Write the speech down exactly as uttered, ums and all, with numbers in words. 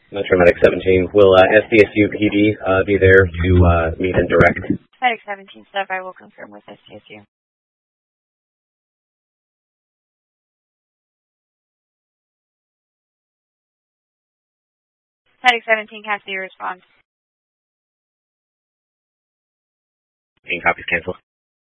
Metro Medic seventeen, will uh, S D S U P D uh, be there to uh, meet and direct? Medic seventeen stuff, I will confirm with S D S U. Medic seventeen, Cassidy responds. Being copies canceled.